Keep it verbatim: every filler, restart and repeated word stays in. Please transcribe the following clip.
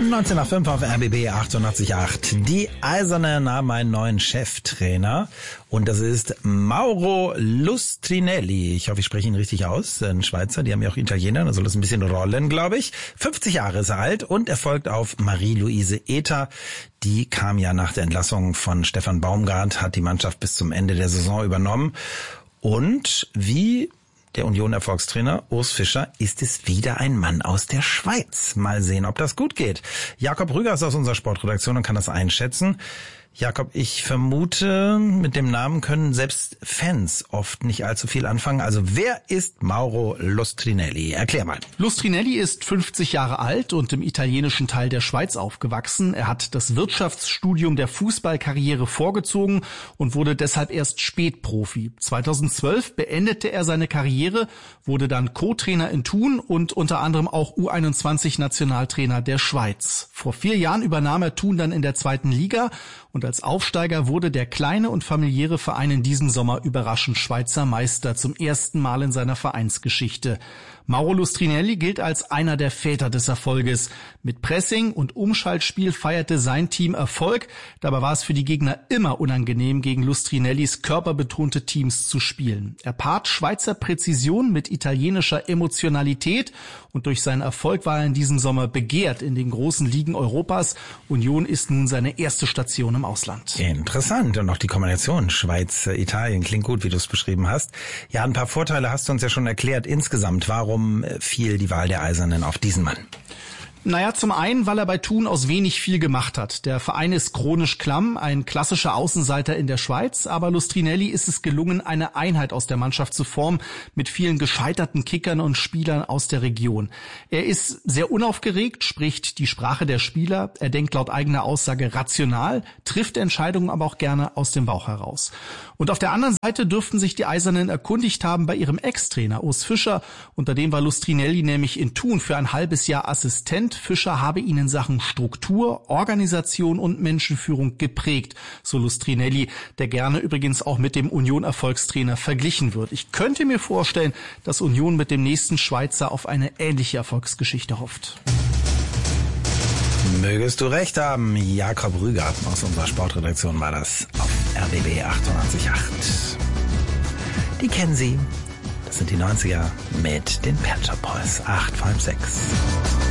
neunzehn nach fünf auf R B B achtundachtzig Komma acht. Die Eisernen haben einen neuen Cheftrainer und das ist Mauro Lustrinelli. Ich hoffe, ich spreche ihn richtig aus. Ein Schweizer, die haben ja auch Italiener, da soll das ein bisschen rollen, glaube ich. fünfzig Jahre ist er alt und er folgt auf Marie-Louise Ether. Die kam ja nach der Entlassung von Stefan Baumgart, hat die Mannschaft bis zum Ende der Saison übernommen. Und wie der Union-Erfolgstrainer Urs Fischer ist es wieder ein Mann aus der Schweiz. Mal sehen, ob das gut geht. Jakob Rüger ist aus unserer Sportredaktion und kann das einschätzen. Jakob, ich vermute, mit dem Namen können selbst Fans oft nicht allzu viel anfangen. Also wer ist Mauro Lustrinelli? Erklär mal. Lustrinelli ist fünfzig Jahre alt und im italienischen Teil der Schweiz aufgewachsen. Er hat das Wirtschaftsstudium der Fußballkarriere vorgezogen und wurde deshalb erst Spätprofi. zweitausendzwölf beendete er seine Karriere, wurde dann Co-Trainer in Thun und unter anderem auch U einundzwanzig-Nationaltrainer der Schweiz. Vor vier Jahren übernahm er Thun dann in der zweiten Liga und als Aufsteiger wurde der kleine und familiäre Verein in diesem Sommer überraschend Schweizer Meister, zum ersten Mal in seiner Vereinsgeschichte. Mauro Lustrinelli gilt als einer der Väter des Erfolges. Mit Pressing und Umschaltspiel feierte sein Team Erfolg. Dabei war es für die Gegner immer unangenehm, gegen Lustrinellis körperbetonte Teams zu spielen. Er paart Schweizer Präzision mit italienischer Emotionalität und durch seinen Erfolg war er in diesem Sommer begehrt in den großen Ligen Europas. Union ist nun seine erste Station im Ausland. Interessant. Und auch die Kombination Schweiz-Italien klingt gut, wie du es beschrieben hast. Ja, ein paar Vorteile hast du uns ja schon erklärt. Insgesamt, warum fiel die Wahl der Eisernen auf diesen Mann? Naja, zum einen, weil er bei Thun aus wenig viel gemacht hat. Der Verein ist chronisch klamm, ein klassischer Außenseiter in der Schweiz, aber Lustrinelli ist es gelungen, eine Einheit aus der Mannschaft zu formen, mit vielen gescheiterten Kickern und Spielern aus der Region. Er ist sehr unaufgeregt, spricht die Sprache der Spieler, er denkt laut eigener Aussage rational, trifft Entscheidungen aber auch gerne aus dem Bauch heraus. Und auf der anderen Seite dürften sich die Eisernen erkundigt haben bei ihrem Ex-Trainer Urs Fischer, unter dem war Lustrinelli nämlich in Thun für ein halbes Jahr Assistent. Fischer habe ihn in Sachen Struktur, Organisation und Menschenführung geprägt, so Lustrinelli, der gerne übrigens auch mit dem Union-Erfolgstrainer verglichen wird. Ich könnte mir vorstellen, dass Union mit dem nächsten Schweizer auf eine ähnliche Erfolgsgeschichte hofft. Mögest du recht haben, Jakob Rüger aus unserer Sportredaktion war das auf R B B achtundachtzig Komma acht. Die kennen Sie, das sind die neunziger mit den Pet Shop Boys. acht fünf sechs.